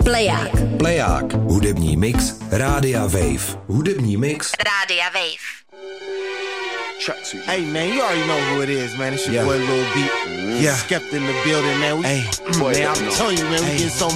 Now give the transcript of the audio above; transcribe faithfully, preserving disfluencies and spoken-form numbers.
Pleják. Pleják. Hudební mix Rádia Wave. Hudební mix Rádia Wave. Hey man, you already know who it is, man. It's your Yeah. boy Lil B. Yeah. Skepta in the building, man. We, Hey. man, I'm telling you, man, we Hey. get so